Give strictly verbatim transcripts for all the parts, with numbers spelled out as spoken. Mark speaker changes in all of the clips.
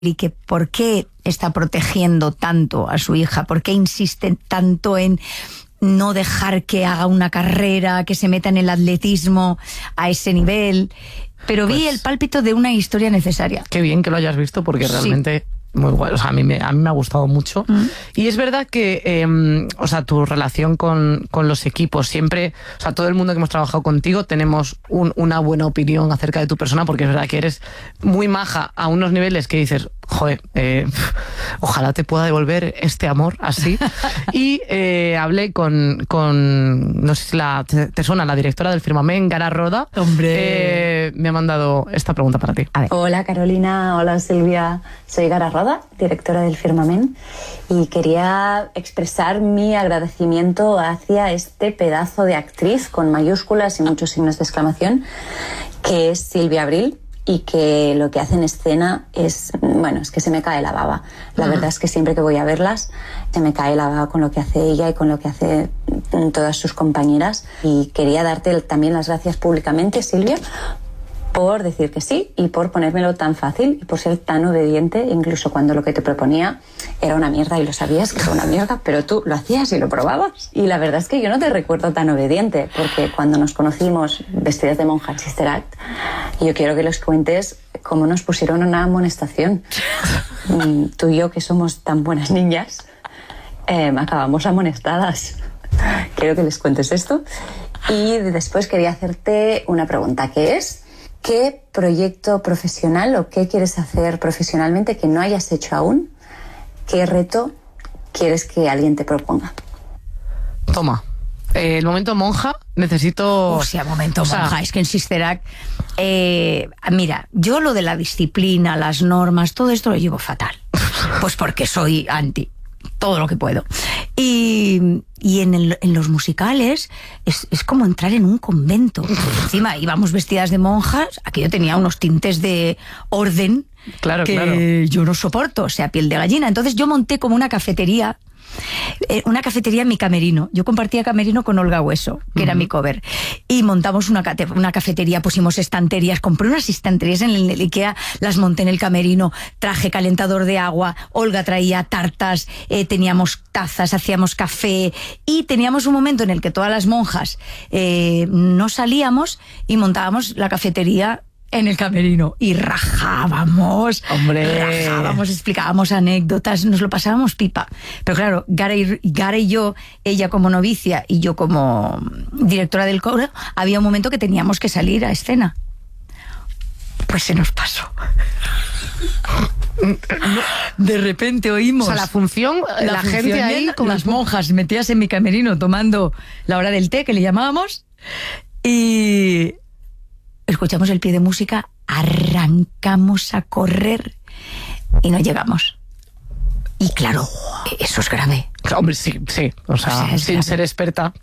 Speaker 1: y que por qué está protegiendo tanto a su hija, por qué insiste tanto en no dejar que haga una carrera, que se meta en el atletismo a ese nivel. Pero pues, vi el pálpito de una historia necesaria.
Speaker 2: Qué bien que lo hayas visto, porque
Speaker 1: sí.
Speaker 2: realmente... Muy guay, o sea, a mí me, a mí me ha gustado mucho. Mm. Y es verdad que, eh, o sea, tu relación con, con los equipos, siempre, o sea, todo el mundo que hemos trabajado contigo tenemos un, una buena opinión acerca de tu persona, porque es verdad que eres muy maja a unos niveles que dices, joder, eh, ojalá te pueda devolver este amor así. Y eh, hablé con, con, no sé si la, te, te suena, la directora del Firmament, Gara Roda.
Speaker 1: Hombre.
Speaker 2: Eh, me ha mandado esta pregunta para ti.
Speaker 3: A ver. Hola Carolina, hola Silvia, soy Gara Roda, directora del Firmament, y quería expresar mi agradecimiento hacia este pedazo de actriz con mayúsculas y muchos signos de exclamación, que es Silvia Abril, y que lo que hace en escena es, bueno, es que se me cae la baba. La uh-huh. verdad es que siempre que voy a verlas se me cae la baba con lo que hace ella y con lo que hace todas sus compañeras. Y quería darte también las gracias públicamente, Silvia, por decir que sí y por ponérmelo tan fácil y por ser tan obediente, incluso cuando lo que te proponía era una mierda y lo sabías que era una mierda, pero tú lo hacías y lo probabas. Y la verdad es que yo no te recuerdo tan obediente, porque cuando nos conocimos vestidas de monja en Sister Act, yo quiero que les cuentes cómo nos pusieron una amonestación. Tú y yo, que somos tan buenas niñas, eh, acabamos amonestadas. Quiero que les cuentes esto. Y después quería hacerte una pregunta, que es: ¿qué proyecto profesional o qué quieres hacer profesionalmente que no hayas hecho aún? ¿Qué reto quieres que alguien te proponga?
Speaker 2: Toma. Eh, el momento monja, necesito...
Speaker 1: O sea, momento
Speaker 2: o sea,
Speaker 1: monja, es que en Sister Act... Eh, mira, yo lo de la disciplina, las normas, todo esto lo llevo fatal. Pues porque soy anti todo lo que puedo. Y, y en, el, en los musicales es, es como entrar en un convento. Encima íbamos vestidas de monjas, aquello tenía unos tintes de orden,
Speaker 2: claro,
Speaker 1: que
Speaker 2: claro.
Speaker 1: yo no soporto, o sea, piel de gallina. Entonces yo monté como una cafetería, eh, una cafetería en mi camerino. Yo compartía camerino con Olga Hueso, que uh-huh. era mi cover. Y montamos una, una cafetería, pusimos estanterías, compré unas estanterías en el, el Ikea, las monté en el camerino, traje calentador de agua, Olga traía tartas, eh, teníamos tazas, hacíamos café, y teníamos un momento en el que todas las monjas eh, no salíamos y montábamos la cafetería en el camerino y rajábamos,
Speaker 2: hombre,
Speaker 1: rajábamos, explicábamos anécdotas, nos lo pasábamos pipa. Pero claro, Gara y, Gara y yo, ella como novicia y yo como directora del coro, había un momento que teníamos que salir a escena. Pues se nos pasó. De repente oímos,
Speaker 2: o sea, la función, la, la gente función ahí
Speaker 1: con las monjas metidas en mi camerino tomando la hora del té, que le llamábamos, y escuchamos el pie de música, arrancamos a correr y no llegamos. Y claro, eso es grave.
Speaker 2: Hombre, sí, sí. O sea, o sea sin grave. Ser experta.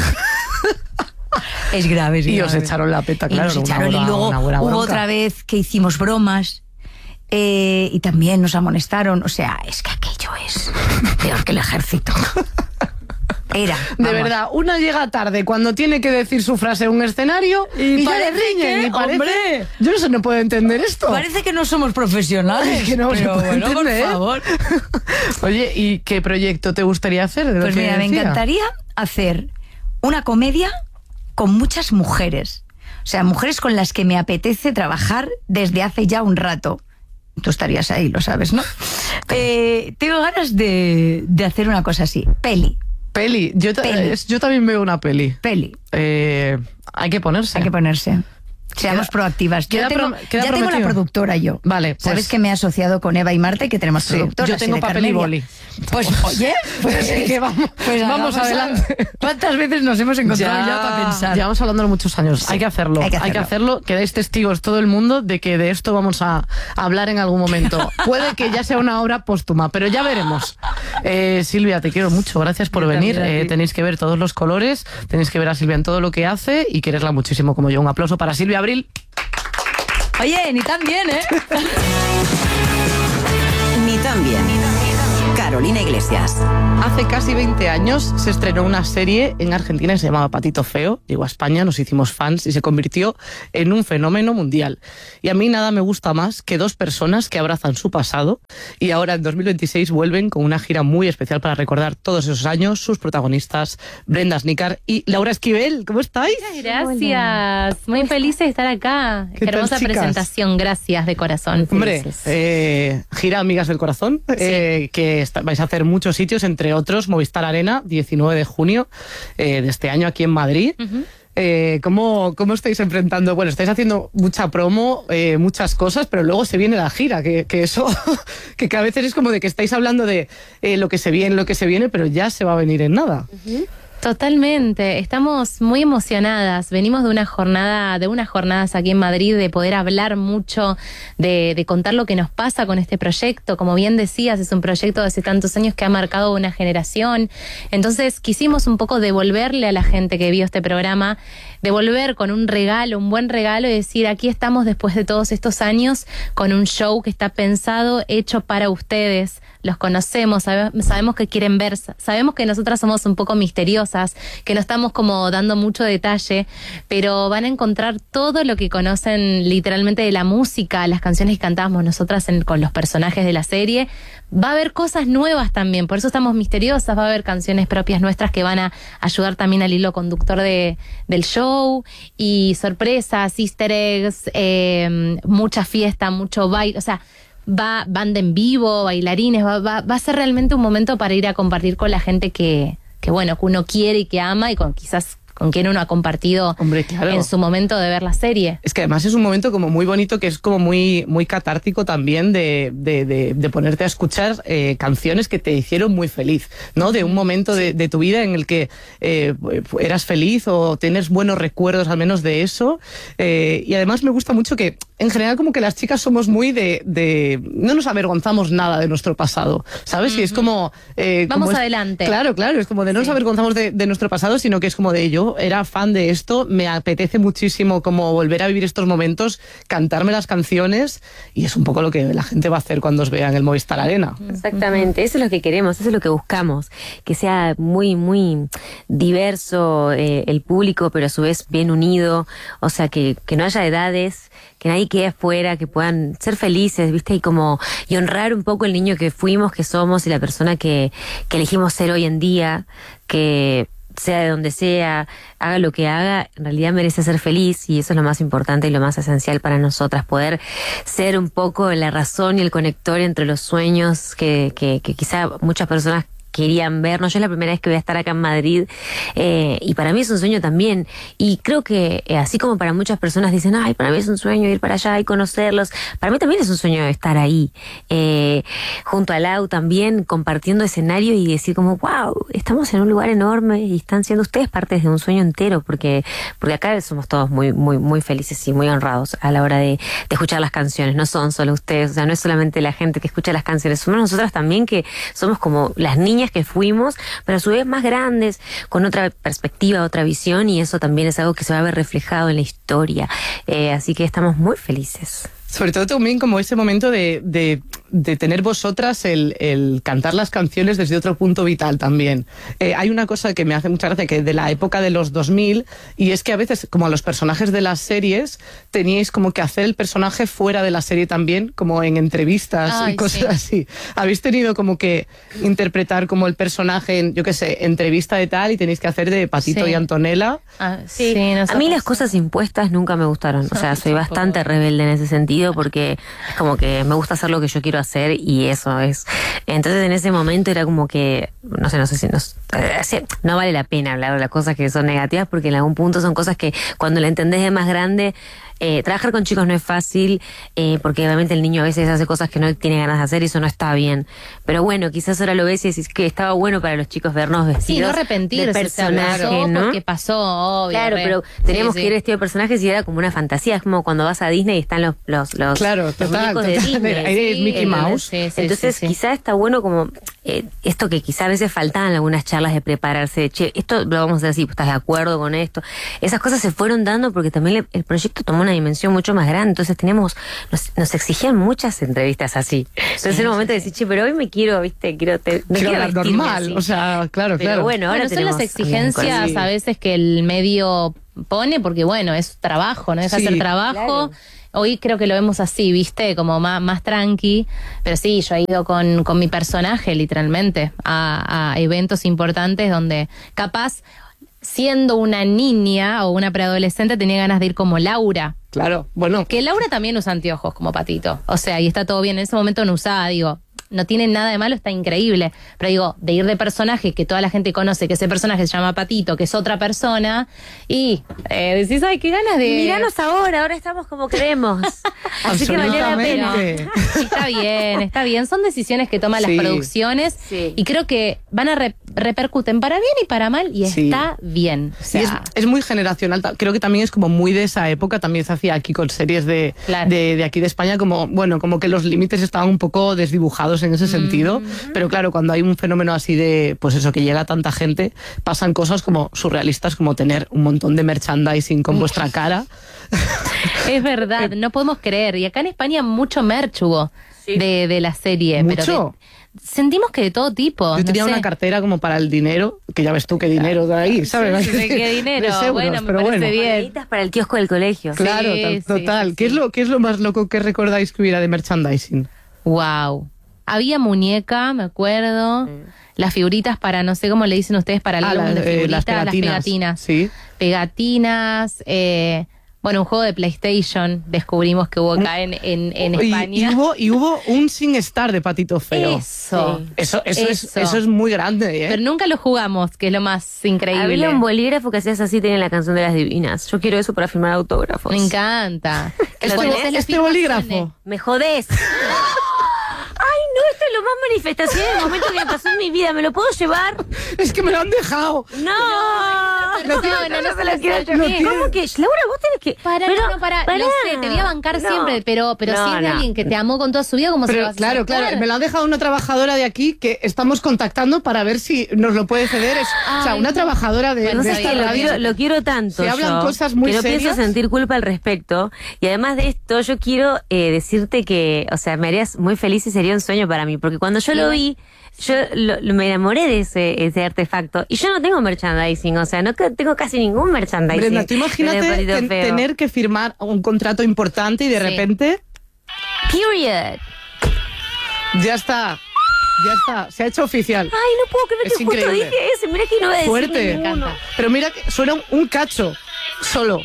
Speaker 1: Es grave, es grave.
Speaker 2: Y os echaron la peta, claro.
Speaker 1: Y, nos echaron,
Speaker 2: una,
Speaker 1: y luego
Speaker 2: una buena
Speaker 1: hubo
Speaker 2: bronca. Otra
Speaker 1: vez que hicimos bromas eh, y también nos amonestaron. O sea, es que aquello es peor que el ejército. Era,
Speaker 2: de verdad, una llega tarde cuando tiene que decir su frase en un escenario y, y ya le riñen.
Speaker 1: Que,
Speaker 2: y parece,
Speaker 1: hombre,
Speaker 2: yo no sé, no puedo entender esto.
Speaker 1: Parece que no somos profesionales.
Speaker 2: Que no
Speaker 1: pero
Speaker 2: se
Speaker 1: bueno,
Speaker 2: entender.
Speaker 1: por favor.
Speaker 2: Oye, ¿y qué proyecto te gustaría hacer? De
Speaker 1: pues
Speaker 2: lo
Speaker 1: mira,
Speaker 2: que
Speaker 1: me encantaría hacer una comedia con muchas mujeres. O sea, mujeres con las que me apetece trabajar desde hace ya un rato. Tú estarías ahí, lo sabes, ¿no? Eh, tengo ganas de, de hacer una cosa así. Peli.
Speaker 2: Peli. Yo, ta-
Speaker 1: Peli.
Speaker 2: yo también veo una peli.
Speaker 1: Peli.
Speaker 2: Eh, hay que ponerse.
Speaker 1: Hay que ponerse. Seamos
Speaker 2: Queda,
Speaker 1: proactivas.
Speaker 2: Queda
Speaker 1: ya tengo,
Speaker 2: prom- queda
Speaker 1: ya tengo la productora yo.
Speaker 2: Vale, pues,
Speaker 1: sabes que me he asociado con Eva y Marta, que tenemos
Speaker 2: sí,
Speaker 1: productoras.
Speaker 2: yo tengo papel y boli.
Speaker 1: Pues oye, pues
Speaker 2: es que vamos,
Speaker 1: pues
Speaker 2: vamos adelante.
Speaker 1: A, ¿cuántas veces nos hemos encontrado ya, ya para pensar?
Speaker 2: Llevamos hablando muchos años. Sí, hay, que hacerlo, hay que hacerlo. Hay que hacerlo. Quedáis testigos todo el mundo de que de esto vamos a hablar en algún momento. Puede que ya sea una obra póstuma, pero ya veremos. Eh, Silvia, te quiero mucho. Gracias por yo venir. Eh, tenéis que ver todos los colores. Tenéis que ver a Silvia en todo lo que hace y quererla muchísimo como yo. Un aplauso para Silvia Abril.
Speaker 1: Oye, ni tan bien, ¿eh?
Speaker 4: Ni tan bien. Carolina. Carolina Iglesias.
Speaker 2: Hace casi veinte años se estrenó una serie en Argentina que se llamaba Patito Feo. Llegó a España, nos hicimos fans y se convirtió en un fenómeno mundial. Y a mí nada me gusta más que dos personas que abrazan su pasado y ahora en dos mil veintiséis vuelven con una gira muy especial para recordar todos esos años, sus protagonistas Brenda Asnicar y Laura Esquivel. ¿Cómo estáis?
Speaker 5: Gracias, muy feliz de estar acá. Qué hermosa
Speaker 2: tal,
Speaker 5: presentación, gracias de corazón.
Speaker 2: Hombre, eh, gira Amigas del Corazón, sí. eh, que está, vais a hacer muchos sitios, entre otros Movistar Arena, diecinueve de junio eh, de este año aquí en Madrid. Uh-huh. Eh, ¿cómo, ¿Cómo estáis enfrentando? Bueno, estáis haciendo mucha promo, eh, muchas cosas, pero luego se viene la gira, que, que eso, que, que a veces es como de que estáis hablando de eh, lo que se viene, lo que se viene, pero ya se va a venir en nada.
Speaker 5: Uh-huh. Totalmente, estamos muy emocionadas, venimos de una jornada, de unas jornadas aquí en Madrid, de poder hablar mucho, de, de contar lo que nos pasa con este proyecto. Como bien decías, es un proyecto de hace tantos años que ha marcado una generación, entonces quisimos un poco devolverle a la gente que vio este programa, devolver con un regalo, un buen regalo y decir, aquí estamos después de todos estos años con un show que está pensado, hecho para ustedes. Los conocemos, sabe, sabemos que quieren ver, sabemos que nosotras somos un poco misteriosas, que no estamos como dando mucho detalle, pero van a encontrar todo lo que conocen literalmente de la música, las canciones que cantábamos nosotras en, con los personajes de la serie. Va a haber cosas nuevas también, por eso estamos misteriosas, va a haber canciones propias nuestras que van a ayudar también al hilo conductor de, del show, y sorpresas, easter eggs, eh, mucha fiesta, mucho baile, o sea, va banda en vivo, bailarines, va, va, va a ser realmente un momento para ir a compartir con la gente que, que bueno, que uno quiere y que ama y con quizás con quien uno ha compartido. Hombre, claro. En su momento de ver la serie.
Speaker 2: Es que además es un momento como muy bonito, que es como muy, muy catártico también de, de, de, de ponerte a escuchar eh, canciones que te hicieron muy feliz, ¿no? De un momento de, de tu vida en el que eh, eras feliz o tienes buenos recuerdos al menos de eso. Eh, y además me gusta mucho que en general como que las chicas somos muy de... de no nos avergonzamos nada de nuestro pasado, ¿sabes? Uh-huh. Y es como... Eh,
Speaker 5: Vamos
Speaker 2: como es,
Speaker 5: adelante.
Speaker 2: Claro, claro, es como de no sí. nos avergonzamos de, de nuestro pasado, sino que es como de ello. Era fan de esto, me apetece muchísimo como volver a vivir estos momentos, cantarme las canciones, y es un poco lo que la gente va a hacer cuando os vea en el Movistar Arena.
Speaker 6: Exactamente, eso es lo que queremos, eso es lo que buscamos, que sea muy, muy diverso eh, el público, pero a su vez bien unido, o sea, que, que no haya edades, que nadie quede afuera, que puedan ser felices, ¿viste? Y como, y honrar un poco el niño que fuimos, que somos, y la persona que, que elegimos ser hoy en día, que sea de donde sea, haga lo que haga, en realidad merece ser feliz, y eso es lo más importante y lo más esencial para nosotras, poder ser un poco la razón y el conector entre los sueños que, que, que quizá muchas personas querían vernos. Yo es la primera vez que voy a estar acá en Madrid, eh, y para mí es un sueño también, y creo que eh, así como para muchas personas dicen, ay, para mí es un sueño ir para allá y conocerlos, para mí también es un sueño estar ahí, eh, junto a Lau también, compartiendo escenario y decir como, wow, estamos en un lugar enorme y están siendo ustedes parte de un sueño entero, porque porque acá somos todos muy muy muy felices y muy honrados a la hora de, de escuchar las canciones. No son solo ustedes, o sea, no es solamente la gente que escucha las canciones, somos nosotras también, que somos como las niñas que fuimos, pero a su vez más grandes, con otra perspectiva, otra visión, y eso también es algo que se va a ver reflejado en la historia. Eh, así que estamos muy felices.
Speaker 2: Sobre todo también como ese momento de, de, de tener vosotras el, el cantar las canciones desde otro punto vital también. Eh, hay una cosa que me hace mucha gracia, que de la época de los dos mil, y es que a veces, como a los personajes de las series, teníais como que hacer el personaje fuera de la serie también, como en entrevistas. Ay, y cosas sí. así. Habéis tenido como que interpretar como el personaje en, yo qué sé, entrevista de tal, y tenéis que hacer de Patito sí. y Antonella.
Speaker 6: Ah, sí, sí a mí las cosas impuestas nunca me gustaron. O sea, soy bastante rebelde en ese sentido, porque es como que me gusta hacer lo que yo quiero hacer, y eso es. Entonces en ese momento era como que, no sé, no sé si nos, no vale la pena hablar de las cosas que son negativas, porque en algún punto son cosas que cuando la entendés de más grande. Eh, trabajar con chicos no es fácil, eh, porque obviamente el niño a veces hace cosas que no tiene ganas de hacer, y eso no está bien. Pero bueno, quizás ahora lo ves y decís que estaba bueno para los chicos vernos vestidos.
Speaker 5: Sí, no arrepentirse,
Speaker 6: de personaje,
Speaker 5: pasó
Speaker 6: ¿no?
Speaker 5: Porque pasó, obvio.
Speaker 6: Claro,
Speaker 5: re.
Speaker 6: pero teníamos
Speaker 5: sí,
Speaker 6: que ir
Speaker 5: sí.
Speaker 6: vestido de personajes, y era como una fantasía. Es como cuando vas a Disney y están los los, los,
Speaker 2: claro,
Speaker 6: los
Speaker 2: total,
Speaker 6: muñecos de
Speaker 2: total.
Speaker 6: Disney.
Speaker 2: Ahí es Mickey
Speaker 6: ¿sí?
Speaker 2: Mouse.
Speaker 5: Sí, sí,
Speaker 6: Entonces
Speaker 5: sí, sí.
Speaker 6: quizás está bueno como eh, esto que quizá a veces faltaban algunas charlas de prepararse, de, che, esto lo vamos a hacer así, ¿estás de acuerdo con esto? Esas cosas se fueron dando porque también le, el proyecto tomó una dimensión mucho más grande, entonces teníamos, nos, nos exigían muchas entrevistas así. Entonces sí, era un momento sí, de decir, che, pero hoy me quiero, viste, quiero, te, me
Speaker 2: quiero
Speaker 6: quiero
Speaker 2: hablar normal,
Speaker 6: así.
Speaker 2: O sea, claro,
Speaker 6: pero
Speaker 2: claro.
Speaker 6: bueno, ahora
Speaker 5: bueno, son las exigencias
Speaker 2: sí.
Speaker 5: a veces que el medio pone, porque bueno, es trabajo, no deja de
Speaker 2: Sí,
Speaker 5: ser trabajo.
Speaker 6: claro.
Speaker 5: Hoy creo que lo vemos así, ¿viste? Como más, más tranqui. Pero sí, yo he ido con, con mi personaje, literalmente, a, a eventos importantes donde capaz, siendo una niña o una preadolescente, tenía ganas de ir como Laura.
Speaker 2: Claro, bueno.
Speaker 5: Que Laura también usa anteojos como Patito. O sea, y está todo bien. En ese momento no usaba, digo, no tiene nada de malo, está increíble. Pero digo, de ir de personaje, que toda la gente conoce que ese personaje se llama Patito, que es otra persona, y eh, decís, ay, qué ganas de...
Speaker 6: Míranos ahora, ahora estamos como queremos. Así que valió la pena.
Speaker 2: Absolutamente.
Speaker 5: Sí, está bien, está bien. Son decisiones que toman
Speaker 2: Sí.
Speaker 5: las producciones
Speaker 6: Sí.
Speaker 5: y creo que van a re- repercuten para bien y para mal y
Speaker 2: Sí.
Speaker 5: está bien. O
Speaker 2: Sí, es,
Speaker 5: sea,
Speaker 2: es muy generacional. Ta- Creo que también es como muy de esa época. También se hacía aquí con series de,
Speaker 5: Claro.
Speaker 2: de, de aquí de España, como bueno, como que los límites estaban un poco desdibujados en ese sentido. Pero claro, cuando hay un fenómeno así de, pues eso, que llega a tanta gente, pasan cosas como surrealistas, como tener un montón de merchandising con vuestra cara.
Speaker 5: es verdad, no podemos creer. Y acá en España mucho merch hubo
Speaker 6: Sí.
Speaker 5: de, de la serie.
Speaker 2: ¿Mucho?
Speaker 5: Pero de- sentimos que de todo tipo.
Speaker 2: Yo tenía
Speaker 5: no sé.
Speaker 2: una cartera como para el dinero, que ya ves tú qué dinero de ahí, ¿sabes?
Speaker 5: Sí, sí, qué dinero.
Speaker 2: Tres euros,
Speaker 5: Bueno, me
Speaker 2: pero
Speaker 5: parece
Speaker 2: bueno.
Speaker 5: bien.
Speaker 6: Moneditas para el kiosco del colegio.
Speaker 2: Claro,
Speaker 5: Sí,
Speaker 2: tal-
Speaker 5: sí,
Speaker 2: total.
Speaker 5: sí,
Speaker 2: ¿Qué,
Speaker 5: sí.
Speaker 2: Es lo, ¿Qué es lo más loco que recordáis que hubiera de merchandising?
Speaker 5: Wow. Había muñeca, me acuerdo. Las figuritas para, no sé cómo le dicen ustedes, para el
Speaker 2: Ah,
Speaker 5: álbum
Speaker 2: la-
Speaker 5: de
Speaker 2: eh,
Speaker 5: figuritas,
Speaker 2: las pegatinas.
Speaker 5: pegatinas.
Speaker 2: Sí.
Speaker 5: Pegatinas, eh, bueno, un juego de PlayStation descubrimos que hubo acá en, en, en
Speaker 2: Y-
Speaker 5: España.
Speaker 2: Y, hubo, y hubo un sin estar de Patito Feo.
Speaker 5: Eso.
Speaker 6: Sí.
Speaker 2: Eso, eso, Es,
Speaker 5: Eso.
Speaker 2: eso es muy grande, ¿eh?
Speaker 5: Pero nunca lo jugamos, que es lo más increíble.
Speaker 6: Había un bolígrafo que hacías así, tenía la canción de las divinas. Yo quiero eso para firmar autógrafos.
Speaker 5: Me encanta. Que
Speaker 2: Este,
Speaker 5: cuando
Speaker 2: bo-
Speaker 5: haces la
Speaker 2: este
Speaker 5: firma
Speaker 2: bolígrafo.
Speaker 5: suene.
Speaker 6: Me jodés. Ay, no, esto es lo más manifestación del momento que me pasó en mi vida. ¿Me lo puedo llevar?
Speaker 2: Es que me lo han dejado.
Speaker 6: No.
Speaker 5: No, no, no se lo quiero
Speaker 6: llevar. ¿Cómo que? Laura, vos tenés que...
Speaker 5: Para,
Speaker 6: Pero,
Speaker 5: no, no, para,
Speaker 6: pará.
Speaker 5: lo sé, te voy a bancar
Speaker 6: No.
Speaker 5: siempre, pero, pero
Speaker 6: No,
Speaker 5: si es de
Speaker 6: no.
Speaker 5: alguien que te amó con toda su vida, ¿cómo se lo
Speaker 2: Pero
Speaker 5: vas a
Speaker 2: claro,
Speaker 5: sacar?
Speaker 2: claro, me lo han dejado una trabajadora de aquí que estamos contactando para ver si nos lo puede ceder. Es, o sea,
Speaker 5: Ay,
Speaker 2: una
Speaker 5: no.
Speaker 2: trabajadora de,
Speaker 5: Bueno,
Speaker 2: de
Speaker 6: Entonces
Speaker 5: está
Speaker 2: esta
Speaker 6: que lo
Speaker 2: radio.
Speaker 6: quiero, lo quiero tanto
Speaker 2: Se hablan
Speaker 6: yo,
Speaker 2: cosas muy
Speaker 6: que no pienso
Speaker 2: serias.
Speaker 6: sentir culpa al respecto. Y además de esto, yo quiero eh, decirte que, o sea, me harías muy feliz y sería un sueño para mí. Porque cuando yo lo vi, yo lo- lo- me enamoré de ese, ese artefacto. Y yo no tengo merchandising, o sea, no que- tengo casi ningún merchandising.
Speaker 2: Brenda, tú imagínate
Speaker 6: de Patito
Speaker 2: ten-
Speaker 6: Feo.
Speaker 2: tener que firmar un contrato importante y de
Speaker 5: Sí.
Speaker 2: repente
Speaker 6: Period.
Speaker 2: ya está. Ya está, se ha hecho oficial.
Speaker 6: Ay, no puedo creer
Speaker 2: Es
Speaker 6: que justo
Speaker 2: increíble.
Speaker 6: dije eso. Mira que no voy a decir
Speaker 2: Fuerte.
Speaker 6: ninguno.
Speaker 2: Pero mira que suena un, un cacho solo.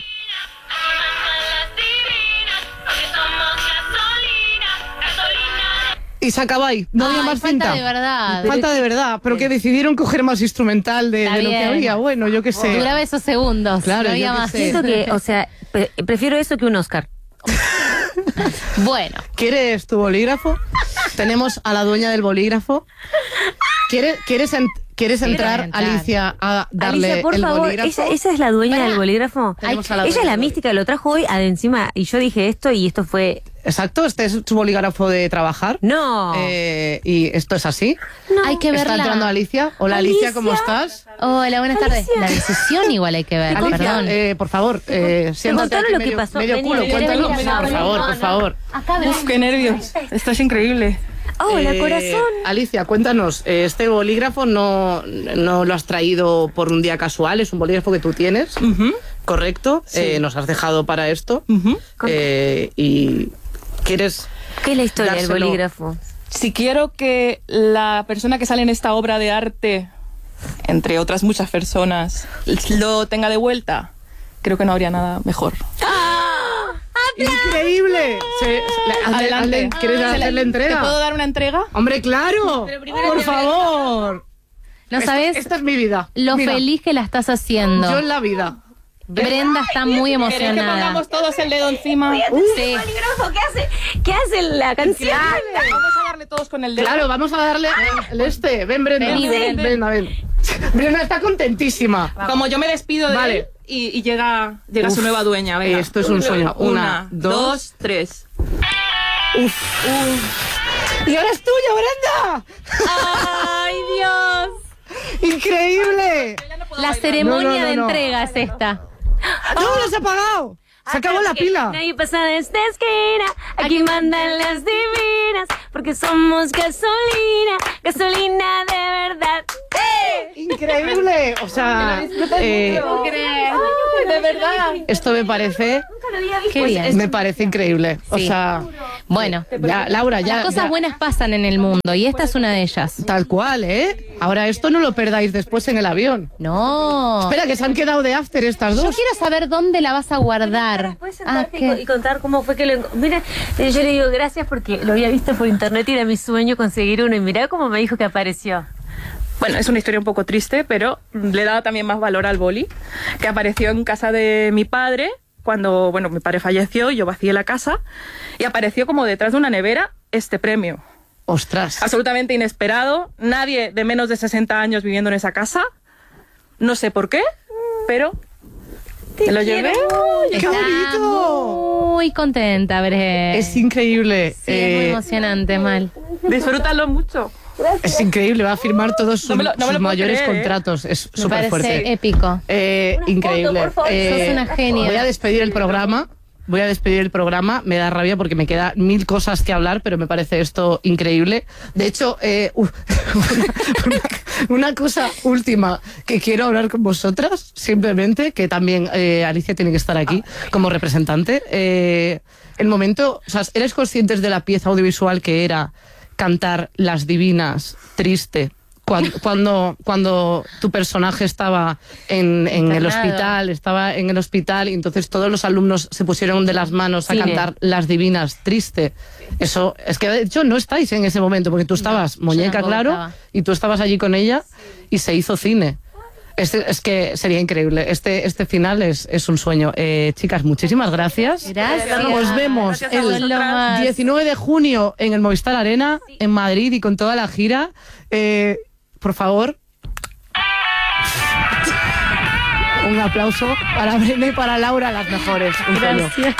Speaker 2: Y se acaba ahí. No había
Speaker 5: Ay,
Speaker 2: más
Speaker 5: falta
Speaker 2: cinta.
Speaker 5: de verdad.
Speaker 2: Falta de verdad. Pero que decidieron coger más instrumental de,
Speaker 5: Está
Speaker 2: de lo que
Speaker 5: bien.
Speaker 2: había. Bueno, yo qué sé.
Speaker 5: Duraba esos segundos.
Speaker 2: Claro,
Speaker 5: no había
Speaker 2: yo qué
Speaker 5: más.
Speaker 2: sé.
Speaker 6: Siento que, o sea, pre- prefiero eso que un Oscar.
Speaker 5: Bueno,
Speaker 2: ¿Quieres tu bolígrafo? Tenemos a la dueña del bolígrafo. ¿Quieres, quieres, en- ¿quieres entrar,
Speaker 5: entrar.
Speaker 2: Alicia, a darle
Speaker 6: Alicia, por
Speaker 2: el
Speaker 6: favor,
Speaker 2: bolígrafo?
Speaker 6: ella, ella es la dueña
Speaker 5: Pará.
Speaker 6: del bolígrafo.
Speaker 2: Tenemos a la
Speaker 6: Ella es
Speaker 2: dueña
Speaker 6: la
Speaker 2: del
Speaker 6: mística, lo trajo hoy de encima y yo dije esto y esto fue...
Speaker 2: Exacto, este es su bolígrafo de trabajar.
Speaker 6: No.
Speaker 2: Eh, y esto es así.
Speaker 6: No.
Speaker 5: hay que
Speaker 2: Está
Speaker 5: verla.
Speaker 2: entrando Alicia. Hola Alicia, ¿cómo
Speaker 6: Alicia.
Speaker 2: estás?
Speaker 5: Hola, buenas tardes.
Speaker 6: Alicia.
Speaker 5: La decisión igual hay que ver,
Speaker 2: Alicia,
Speaker 5: perdón.
Speaker 2: eh, por favor, eh, siéntate
Speaker 6: contaron
Speaker 2: aquí
Speaker 6: lo que
Speaker 2: medio,
Speaker 6: pasó.
Speaker 2: medio
Speaker 6: Vení,
Speaker 2: culo,
Speaker 6: vení,
Speaker 2: cuéntalo.
Speaker 6: vení,
Speaker 2: por
Speaker 6: vení,
Speaker 2: favor,
Speaker 6: no,
Speaker 2: por
Speaker 6: no.
Speaker 2: favor.
Speaker 5: Acá ven.
Speaker 4: Uf, qué nervios. Esto es increíble.
Speaker 6: Hola,
Speaker 2: Eh,
Speaker 6: corazón.
Speaker 2: Alicia, cuéntanos, eh, este bolígrafo no, no lo has traído por un día casual, es un bolígrafo que tú tienes,
Speaker 4: Ujú,
Speaker 2: ¿correcto?
Speaker 4: Sí.
Speaker 2: Eh, nos has dejado para esto.
Speaker 4: ujú.
Speaker 2: Eh, y quieres...
Speaker 6: ¿Qué es la historia
Speaker 2: dárselo.
Speaker 6: del bolígrafo?
Speaker 4: Si quiero que la persona que sale en esta obra de arte, entre otras muchas personas, lo tenga de vuelta, creo que no habría nada mejor.
Speaker 2: ¡Increíble! Se- se- le- hazle-
Speaker 4: Adelante.
Speaker 2: hazle- ¿Quieres
Speaker 4: Se la-
Speaker 2: hacerle entrega?
Speaker 4: ¿Te puedo dar una entrega?
Speaker 2: ¡Hombre, claro! ¡Por favor!
Speaker 5: No
Speaker 2: Esto-
Speaker 5: sabes
Speaker 2: Esta es mi vida.
Speaker 5: lo
Speaker 2: Mira,
Speaker 5: feliz que la estás haciendo.
Speaker 2: Yo en la vida.
Speaker 5: Brenda está muy
Speaker 4: ¿Queréis que
Speaker 5: emocionada.
Speaker 4: pongamos todos el dedo encima?
Speaker 5: Sí.
Speaker 6: bolígrafo? ¿Qué hace? ¿Qué hace la canción?
Speaker 4: Vamos a darle todos con el dedo.
Speaker 2: Claro, vamos a darle el este. Ven, Brenda.
Speaker 5: Vení,
Speaker 2: ven,
Speaker 5: ven.
Speaker 2: Brenda, ven. Brenda está contentísima.
Speaker 4: Como yo me despido de
Speaker 2: Vale.
Speaker 4: él y, y llega, llega
Speaker 2: Uf,
Speaker 4: su nueva dueña. Venga.
Speaker 2: esto es un sueño. Una,
Speaker 4: Una,
Speaker 2: dos.
Speaker 4: dos, tres.
Speaker 2: Uf. Y ahora es tuya, Brenda.
Speaker 5: ¡Ay, Dios!
Speaker 2: ¡Increíble!
Speaker 5: La ceremonia
Speaker 2: No, no, no,
Speaker 5: de
Speaker 2: no.
Speaker 5: entrega es esta.
Speaker 2: ¡No, no se ha apagado! ¡Se acabó la pila!
Speaker 6: Nadie pasa de esta esquina, aquí mandan las divinas, porque somos gasolina, gasolina de verdad.
Speaker 2: ¡Increíble! O sea, eh,
Speaker 4: De verdad.
Speaker 2: esto me parece,
Speaker 5: Qué bien.
Speaker 2: me parece increíble. O
Speaker 5: Sí.
Speaker 2: sea,
Speaker 5: Bueno,
Speaker 2: ya, Laura, ya,
Speaker 5: las cosas
Speaker 2: ya-
Speaker 5: buenas pasan en el mundo y esta es una de ellas.
Speaker 2: tal cual, ¿eh? Ahora esto no lo perdáis después en el avión.
Speaker 5: No.
Speaker 2: Espera, que se han quedado de after estas
Speaker 5: Yo
Speaker 2: dos.
Speaker 5: quiero saber dónde la vas a guardar.
Speaker 6: ¿Puedes
Speaker 5: Ah,
Speaker 6: sentarte y co-
Speaker 5: ¿qué?
Speaker 6: y contar cómo fue que lo enco- Mira, eh, yo le digo gracias porque lo había visto por internet y era mi sueño conseguir uno. Y mirá cómo me dijo que apareció.
Speaker 4: Bueno, es una historia un poco triste, pero le da también más valor al boli, que apareció en casa de mi padre cuando, bueno, mi padre falleció, yo vacié la casa y apareció como detrás de una nevera este premio.
Speaker 2: Ostras.
Speaker 4: Absolutamente inesperado, nadie de menos de sesenta años viviendo en esa casa, no sé por qué, pero me lo llevé.
Speaker 2: ¡Qué
Speaker 5: Está
Speaker 2: bonito!
Speaker 5: muy contenta, Bre.
Speaker 2: Es increíble.
Speaker 5: Sí, es muy
Speaker 2: eh,
Speaker 5: emocionante, Mal.
Speaker 4: Disfrútalo mucho.
Speaker 2: es increíble, va a firmar todos sus,
Speaker 4: No me lo- no me
Speaker 2: sus
Speaker 4: lo puedo
Speaker 2: mayores
Speaker 4: creer, ¿eh?
Speaker 2: contratos. Es
Speaker 5: Me
Speaker 2: súper
Speaker 5: parece
Speaker 2: fuerte.
Speaker 5: épico.
Speaker 2: Eh, increíble.
Speaker 6: por favor.
Speaker 2: Eh,
Speaker 5: Sos una genia.
Speaker 2: Voy a despedir el programa. Voy a despedir el programa. Me da rabia porque me queda mil cosas que hablar, pero me parece esto increíble. De hecho, eh, uh, una, una cosa última que quiero hablar con vosotras, simplemente, que también eh, Alicia tiene que estar aquí como representante. Eh, el momento, o sea, ¿eres conscientes de la pieza audiovisual que era cantar Las Divinas, triste? Cuando, cuando, cuando tu personaje estaba en, en el
Speaker 5: Internado.
Speaker 2: hospital, estaba en el hospital y entonces todos los alumnos se pusieron de las manos a
Speaker 6: Cine.
Speaker 2: cantar Las Divinas, triste. Eso, es que de hecho no estáis en ese momento, porque tú estabas muñeca,
Speaker 5: tampoco
Speaker 2: claro,
Speaker 5: estaba.
Speaker 2: y tú estabas allí con ella y se hizo cine. Este, es que sería increíble. Este, este final es, es un sueño. Eh, chicas, muchísimas gracias.
Speaker 5: Gracias.
Speaker 2: Os vemos
Speaker 4: Gracias a
Speaker 2: el
Speaker 4: vosotras.
Speaker 2: diecinueve de junio en el Movistar Arena, en Madrid y con toda la gira. Eh, por favor, un aplauso para Brenda y para Laura, las mejores. Un sueño.
Speaker 5: Gracias.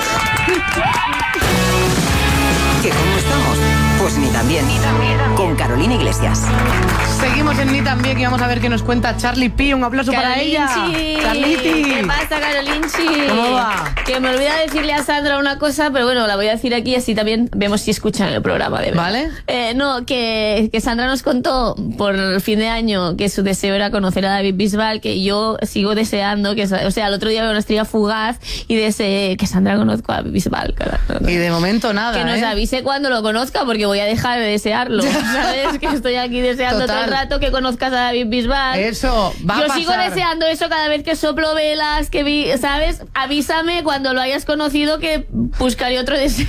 Speaker 7: ¿Que cómo estamos? Pues ni tan bien. Con Carolina Iglesias.
Speaker 2: Seguimos en Ni También y vamos a ver qué nos cuenta Charlie P. Un aplauso para ella. Charliti.
Speaker 8: ¿Qué pasa, Carolinchi?
Speaker 2: ¿Cómo va?
Speaker 8: Que me olvida decirle a Sandra una cosa, pero bueno, la voy a decir aquí, así también vemos si escuchan el programa, de verdad.
Speaker 2: ¿Vale?
Speaker 8: Eh, no, que, que Sandra nos contó por el fin de año que su deseo era conocer a David Bisbal, que yo sigo deseando, que, o sea, el otro día veo una estrella fugaz y deseé que Sandra conozca a David Bisbal.
Speaker 2: Y de momento nada.
Speaker 8: Que nos
Speaker 2: ¿eh?
Speaker 8: avise cuando lo conozca, porque voy a dejar de desearlo. ¿Sabes? Que estoy aquí deseando
Speaker 2: Total.
Speaker 8: todo el rato que conozcas a David Bisbal.
Speaker 2: Eso, va
Speaker 8: Yo
Speaker 2: a pasar.
Speaker 8: sigo deseando eso cada vez que soplo velas, que vi, ¿sabes? Avísame cuando lo hayas conocido que buscaré otro deseo.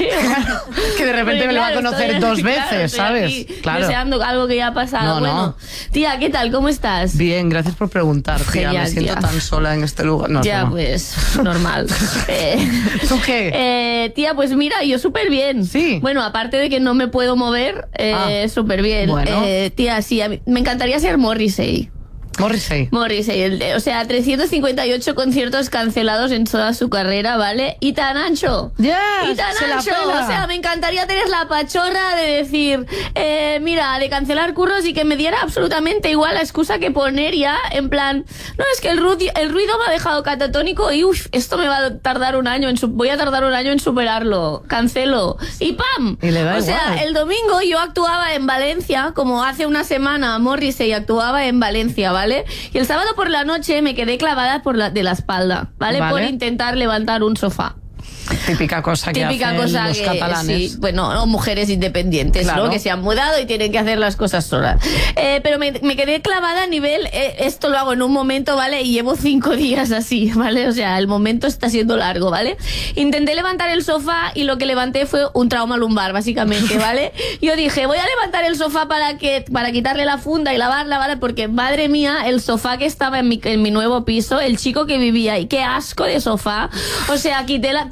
Speaker 2: Que de repente
Speaker 8: Porque,
Speaker 2: me lo va a
Speaker 8: claro,
Speaker 2: conocer
Speaker 8: estoy-
Speaker 2: dos
Speaker 8: claro,
Speaker 2: veces,
Speaker 8: estoy
Speaker 2: ¿sabes?
Speaker 8: aquí
Speaker 2: Claro.
Speaker 8: Deseando algo que ya ha pasado.
Speaker 2: No,
Speaker 8: bueno,
Speaker 2: no.
Speaker 8: tía, ¿qué tal? ¿Cómo estás?
Speaker 2: Bien, gracias por preguntar, tía.
Speaker 8: Genial,
Speaker 2: Me siento
Speaker 8: tía.
Speaker 2: tan sola en este lugar. No,
Speaker 8: ya,
Speaker 2: no.
Speaker 8: pues, normal. Eh,
Speaker 2: ¿Tú qué?
Speaker 8: Eh, tía, pues mira, yo súper bien.
Speaker 2: Sí.
Speaker 8: Bueno, aparte de que no me puedo mover, eh,
Speaker 2: Ah.
Speaker 8: súper bien.
Speaker 2: Bueno.
Speaker 8: Eh, tía, sí, a mí- me encantaría ser Morrissey.
Speaker 2: Morrissey.
Speaker 8: Morrissey, el de- o sea, trescientos cincuenta y ocho conciertos cancelados en toda su carrera, ¿vale? Y tan ancho.
Speaker 2: Yes,
Speaker 8: y tan
Speaker 2: se la
Speaker 8: ancho.
Speaker 2: pela.
Speaker 8: O sea, me encantaría tener la pachorra de decir, eh, mira, de cancelar curros y que me diera absolutamente igual la excusa que poner ya, en plan, no, es que el, ruido, el ruido me ha dejado catatónico y uff, esto me va a tardar un año, en su- voy a tardar un año en superarlo. Cancelo. Y ¡pam!
Speaker 2: Y le da
Speaker 8: o sea,
Speaker 2: igual.
Speaker 8: el domingo yo actuaba en Valencia, como hace una semana Morrissey actuaba en Valencia, ¿vale? Y el sábado por la noche me quedé clavada por la, de la espalda, ¿vale?
Speaker 2: Vale.
Speaker 8: Por intentar levantar un sofá.
Speaker 2: Típica cosa que
Speaker 8: Típica
Speaker 2: hacen
Speaker 8: cosa
Speaker 2: los
Speaker 8: que,
Speaker 2: catalanes.
Speaker 8: sí, bueno, o mujeres independientes,
Speaker 2: Claro.
Speaker 8: ¿no? Que se han mudado y tienen que hacer las cosas solas. Eh, pero me, me quedé clavada a nivel, eh, esto lo hago en un momento, ¿vale? Y llevo cinco días así, ¿vale? O sea, el momento está siendo largo, ¿vale? Intenté levantar el sofá y lo que levanté fue un trauma lumbar, básicamente, ¿vale? Yo dije, voy a levantar el sofá para que para quitarle la funda y lavarla, ¿vale? Porque, madre mía, el sofá que estaba en mi, en mi nuevo piso, el chico que vivía ahí, qué asco de sofá. O sea, quité la, tuve que quitar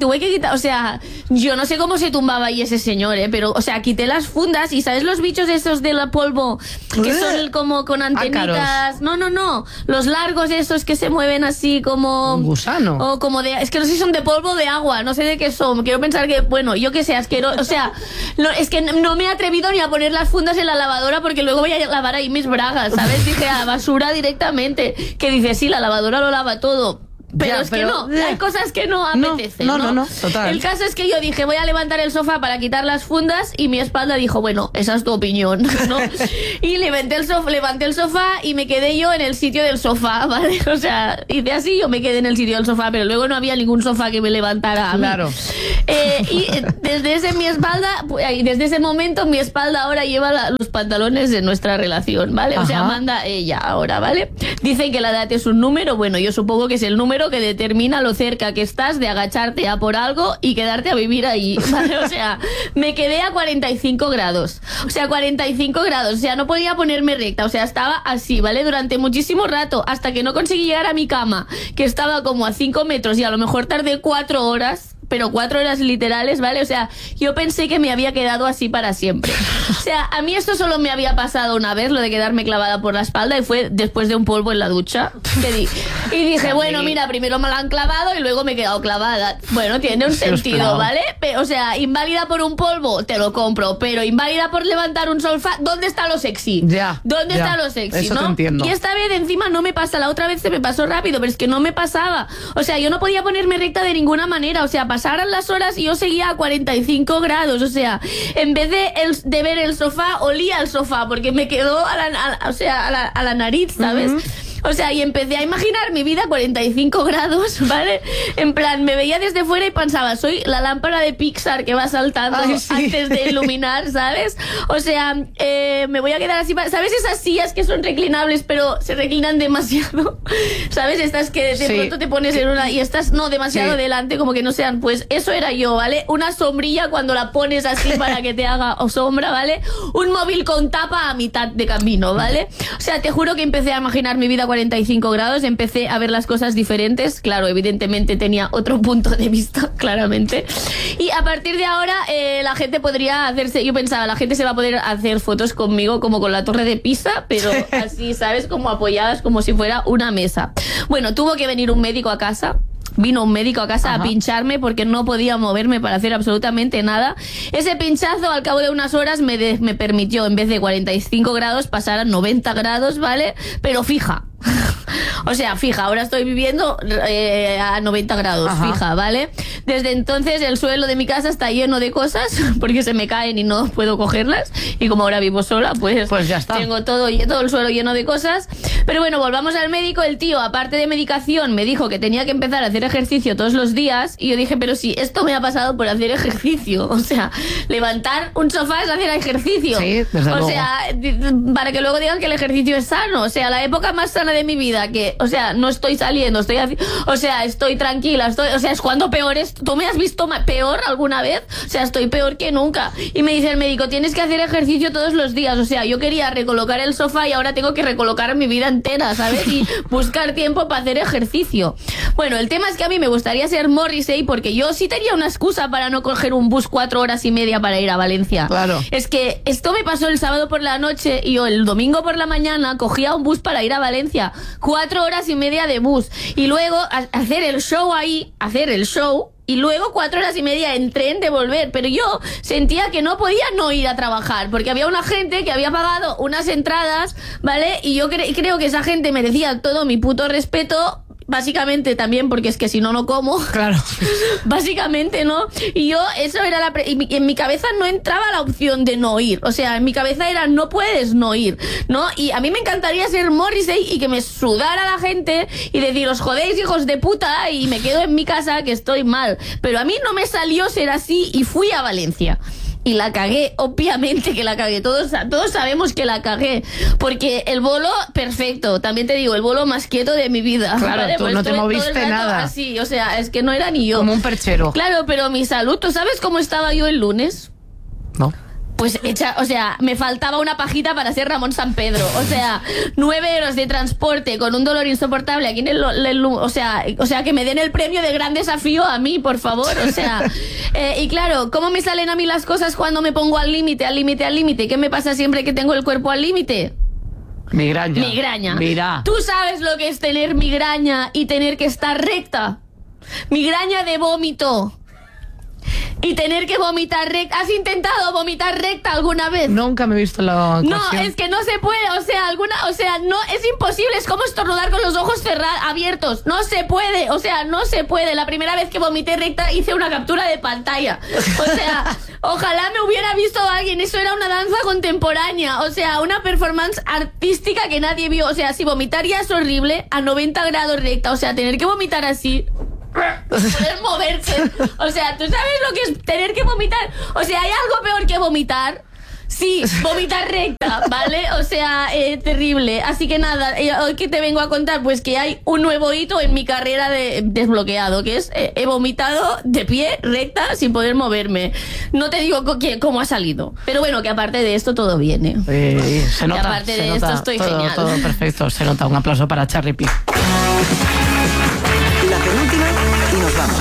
Speaker 8: cuenta, o sea, yo no sé cómo se tumbaba ahí ese señor, ¿eh? Pero, o sea, quité las fundas y ¿sabes los bichos esos de la polvo? Que son como con antenitas.
Speaker 2: Ácaros.
Speaker 8: No, no, no. Los largos esos que se mueven así como...
Speaker 2: Un gusano.
Speaker 8: O como de... Es que no sé si son de polvo o de agua, no sé de qué son. Quiero pensar que, bueno, yo que sé, asqueroso. O sea, no, es que no me he atrevido ni a poner las fundas en la lavadora porque luego voy a lavar ahí mis bragas, ¿sabes? Dije, a basura directamente. Que dice, sí, la lavadora lo lava todo. Pero
Speaker 2: Ya,
Speaker 8: es
Speaker 2: pero-
Speaker 8: que no, hay cosas que no apetecen.
Speaker 2: no,
Speaker 8: No,
Speaker 2: no, no, total.
Speaker 8: El caso es que yo dije, voy a levantar el sofá para quitar las fundas y mi espalda dijo, bueno, esa es tu opinión, ¿no? Y levanté el sofá, levanté el sofá y me quedé yo en el sitio del sofá, ¿vale? O sea, hice así, yo me quedé en el sitio del sofá, pero luego no había ningún sofá que me levantara a mí.
Speaker 2: Claro.
Speaker 8: Eh, y eh, desde ese mi espalda, pues, y desde ese momento mi espalda ahora lleva la- los pantalones de nuestra relación, ¿vale? O sea,
Speaker 2: Ajá.
Speaker 8: manda ella ahora, ¿vale? Dicen que la edad es un número, bueno, yo supongo que es el número que determina lo cerca que estás de agacharte a por algo y quedarte a vivir ahí, ¿vale? O sea, me quedé a cuarenta y cinco grados, o sea, cuarenta y cinco grados, o sea, no podía ponerme recta, o sea, estaba así, ¿vale? Durante muchísimo rato, hasta que no conseguí llegar a mi cama, que estaba como a cinco metros y a lo mejor tardé cuatro horas, pero cuatro horas literales, ¿vale? O sea, yo pensé que me había quedado así para siempre. O sea, a mí esto solo me había pasado una vez, lo de quedarme clavada por la espalda, y fue después de un polvo en la ducha. Que di- y dije, bueno, mira, primero me la han clavado y luego me he quedado clavada. Bueno, tiene un
Speaker 2: Dios,
Speaker 8: sentido,
Speaker 2: claro.
Speaker 8: ¿vale? Pe- O sea, inválida por un polvo, te lo compro, pero inválida por levantar un sofá, ¿dónde está lo sexy?
Speaker 2: Ya,
Speaker 8: ¿Dónde
Speaker 2: ya.
Speaker 8: está lo sexy,
Speaker 2: Eso
Speaker 8: no?
Speaker 2: te entiendo.
Speaker 8: Y esta vez encima no me pasa, la otra vez se me pasó rápido, pero es que no me pasaba. O sea, yo no podía ponerme recta de ninguna manera, o sea, pasaran las horas y yo seguía a cuarenta y cinco grados, o sea, en vez de, el, de ver el sofá, olía al sofá, porque me quedó a la, a- o sea, a la, a la nariz, ¿sabes? O sea, y empecé a imaginar mi vida a cuarenta y cinco grados, ¿vale? En plan, me veía desde fuera y pensaba, soy la lámpara de Pixar que va saltando
Speaker 2: Ay, sí.
Speaker 8: antes de iluminar, ¿sabes? O sea, eh, me voy a quedar así, pa- ¿sabes? Esas sillas que son reclinables, pero se reclinan demasiado, ¿sabes? Estas que de
Speaker 2: Sí.
Speaker 8: pronto te pones en una y estás, no, demasiado
Speaker 2: Sí.
Speaker 8: delante, como que no sean, pues eso era yo, ¿vale? Una sombrilla cuando la pones así para que te haga o sombra, ¿vale? Un móvil con tapa a mitad de camino, ¿vale? O sea, te juro que empecé a imaginar mi vida a cuarenta y cinco grados, empecé a ver las cosas diferentes, claro, evidentemente tenía otro punto de vista, claramente, y a partir de ahora eh, la gente podría hacerse, yo pensaba, la gente se va a poder hacer fotos conmigo como con la torre de Pisa, pero así, ¿sabes? Como apoyadas, como si fuera una mesa. Bueno, tuvo que venir un médico a casa. Vino un médico a casa
Speaker 2: Ajá.
Speaker 8: a pincharme porque no podía moverme para hacer absolutamente nada. Ese pinchazo al cabo de unas horas me, de- me permitió, en vez de cuarenta y cinco grados, pasar a noventa grados, ¿vale? Pero fija. O sea, fija, ahora estoy viviendo eh, a noventa grados,
Speaker 2: Ajá.
Speaker 8: fija, ¿vale? Desde entonces el suelo de mi casa está lleno de cosas porque se me caen y no puedo cogerlas. Y como ahora vivo sola, pues,
Speaker 2: Pues ya está.
Speaker 8: tengo todo, todo el suelo lleno de cosas. Pero bueno, volvamos al médico. El tío, aparte de medicación, me dijo que tenía que empezar a hacer ejercicio todos los días. Y yo dije, pero si esto me ha pasado por hacer ejercicio. O sea, levantar un sofá es hacer ejercicio.
Speaker 2: Sí, desde
Speaker 8: o
Speaker 2: luego.
Speaker 8: sea, di- para que luego digan que el ejercicio es sano. O sea, la época más sana de mi vida, que, o sea, no estoy saliendo, estoy haci- o sea, estoy tranquila, estoy, o sea, es cuando peor es. ¿Tú me has visto ma- peor alguna vez? O sea, estoy peor que nunca. Y me dice el médico, tienes que hacer ejercicio todos los días. O sea, yo quería recolocar el sofá y ahora tengo que recolocar mi vida entera, ¿sabes? Y buscar tiempo para hacer ejercicio. Bueno, el tema es que a mí me gustaría ser Morrissey porque yo sí tenía una excusa para no coger un bus cuatro horas y media para ir a Valencia.
Speaker 2: Claro.
Speaker 8: Es que esto me pasó el sábado por la noche y yo el domingo por la mañana cogía un bus para ir a Valencia. Cuatro horas y media de bus. Y luego a- hacer el show ahí, hacer el show. Y luego cuatro horas y media en tren de volver. Pero yo sentía que no podía no ir a trabajar. Porque había una gente que había pagado unas entradas, ¿vale? Y yo cre- creo que esa gente merecía todo mi puto respeto. Básicamente también porque es que si no, no como.
Speaker 2: Claro.
Speaker 8: Básicamente, ¿no? Y yo, eso era la... pre- y mi- en mi cabeza no entraba la opción de no ir. O sea, en mi cabeza era, no puedes no ir, ¿no? Y a mí me encantaría ser Morrissey y que me sudara la gente y decir, os jodéis, hijos de puta, y me quedo en mi casa que estoy mal. Pero a mí no me salió ser así y fui a Valencia. Y la cagué, obviamente que la cagué. Todos, todos sabemos que la cagué. Porque el bolo, perfecto. También te digo, el bolo más quieto de mi vida.
Speaker 2: Claro, tú no te
Speaker 8: estuve todo
Speaker 2: moviste
Speaker 8: el rato
Speaker 2: nada.
Speaker 8: Así, o sea, es que no era ni yo.
Speaker 2: Como un perchero.
Speaker 8: Claro, pero mi salud, ¿tú sabes cómo estaba yo el lunes?
Speaker 2: No.
Speaker 8: Pues hecha, o sea, me faltaba una pajita para ser Ramón San Pedro. O sea, nueve euros de transporte con un dolor insoportable aquí en el, el- o sea, o sea, que me den el premio de gran desafío a mí, por favor. O sea, eh, y claro, ¿cómo me salen a mí las cosas cuando me pongo al límite, al límite, al límite? ¿Qué me pasa siempre que tengo el cuerpo al límite?
Speaker 2: Migraña.
Speaker 8: Migraña.
Speaker 2: Mira.
Speaker 8: ¿Tú sabes lo que es tener migraña y tener que estar recta? Migraña de vómito. Y tener que vomitar recta. ¿Has intentado vomitar recta alguna vez?
Speaker 2: Nunca me he visto la
Speaker 8: No,
Speaker 2: ocasión.
Speaker 8: es que no se puede, o sea, alguna, o sea, no, es imposible, es como estornudar con los ojos cerrados, abiertos, no se puede, o sea, no se puede. La primera vez que vomité recta hice una captura de pantalla, o sea, ojalá me hubiera visto alguien, eso era una danza contemporánea, o sea, una performance artística que nadie vio, o sea, si vomitar ya es horrible, a noventa grados recta, o sea, tener que vomitar así... poder moverse, o sea, ¿tú sabes lo que es tener que vomitar? O sea, ¿hay algo peor que vomitar? Sí, vomitar recta, ¿vale? O sea, eh, terrible. Así que nada, eh, hoy que te vengo a contar, pues que hay un nuevo hito en mi carrera de desbloqueado, que es, eh, he vomitado de pie, recta, sin poder moverme. No te digo co- que- cómo ha salido, pero bueno, que aparte de esto todo viene.
Speaker 2: Eh, se nota,
Speaker 8: aparte
Speaker 2: se
Speaker 8: de
Speaker 2: nota,
Speaker 8: esto estoy
Speaker 2: todo,
Speaker 8: genial.
Speaker 2: todo perfecto, se nota. Un aplauso para Charlie P.
Speaker 7: La penúltima y nos vamos.